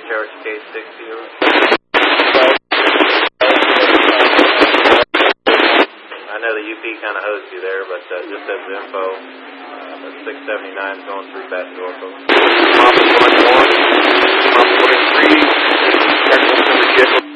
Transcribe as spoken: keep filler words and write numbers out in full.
Charge K sixty. I know the U P kind of hosed you there, but uh, just as info, uh, six seventy-nine is going through Baton Rouge. Papa one one, Papa one three, check one for the